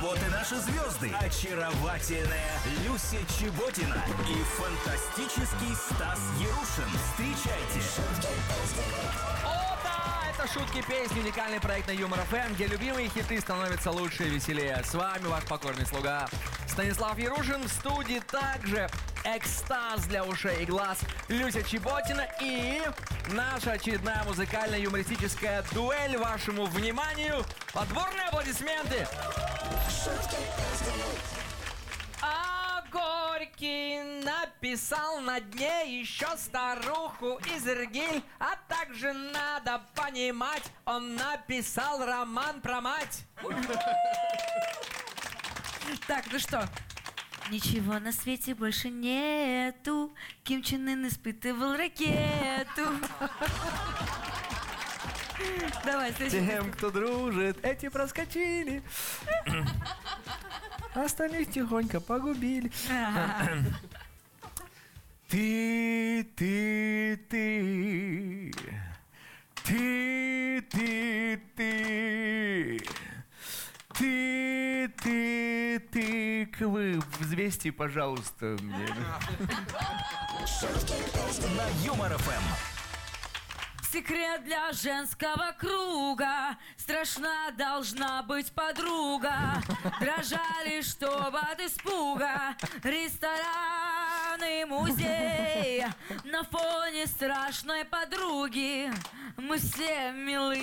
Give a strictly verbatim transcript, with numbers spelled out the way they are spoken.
Вот и наши звезды. Очаровательная Люся Чеботина и фантастический Стас Ярушин. Встречайте. О, да! Это «Шутки песни», уникальный проект на Юмор эф эм, где любимые хиты становятся лучше и веселее. С вами ваш покорный слуга Станислав Ярушин. В студии также экстаз для ушей и глаз Люся Чеботина и наша очередная музыкально-юмористическая дуэль вашему вниманию. Подборные аплодисменты. А Горький написал на дне еще старуху из Иргиль, а также надо понимать, он написал роман про мать. Так, ну что? Ничего на свете больше нету. Ким Чен Ын испытывал ракету. Давай, следующий. Тем, кто дружит, эти проскочили. Остальных тихонько погубили. Ты, ты, ты. Ты, ты, ты. Ты, ты, ты. Вы взвесьте, пожалуйста, мне. На Юмор эф эм. Секрет для женского круга. Страшна должна быть подруга. Дрожали, чтобы от испуга. Рестораны, музей. На фоне страшной подруги мы все милы